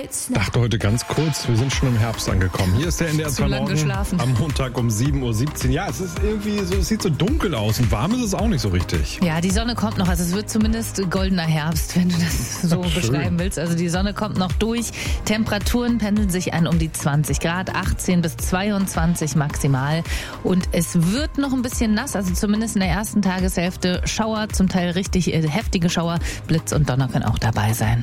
dachte heute ganz kurz, wir sind schon im Herbst angekommen. Hier ist der NDR 2 Morgen am Montag um 7:17 Uhr. Ja, es ist irgendwie so, es sieht so dunkel aus und warm ist es auch nicht so richtig. Ja, die Sonne kommt noch, also es wird zumindest goldener Herbst, wenn du das so beschreiben willst. Also die Sonne kommt noch durch. Temperaturen pendeln sich an um die 20 Grad, 18 bis 22 maximal. Und es wird noch ein bisschen nass, also zumindest in der ersten Tageshälfte Schauer, zum Teil richtig heftige Schauer, Blitz und Donner können auch dabei sein.